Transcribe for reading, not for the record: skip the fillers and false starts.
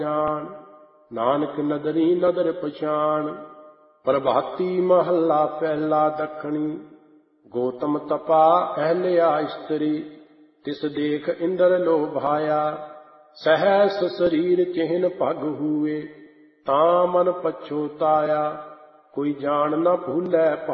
ਜਾਣ। ਨਾਨਕ ਨਦਰੀ ਨਦਰ ਪਛਾਣ। ਪ੍ਰਭਾਤੀ ਮਹੱਲਾ ਪਹਿਲਾ ਦੱਖਣੀ। ਗੌਤਮ ਤਪਾ ਅਹਲਿਆ ਇਸਤਰੀ। ਤਿਸ ਦੇਖ ਇੰਦਰ ਲੋਭਾਇਆ। ਸਹਸ ਸਰੀਰ ਚਿਹਨ ਭਗ ਹੂਏ। ਤਾਂ ਮਨ ਪਛੋਤਾਇਆ। ਕੋਈ ਜਾਣ ਨ ਭੂਲੈ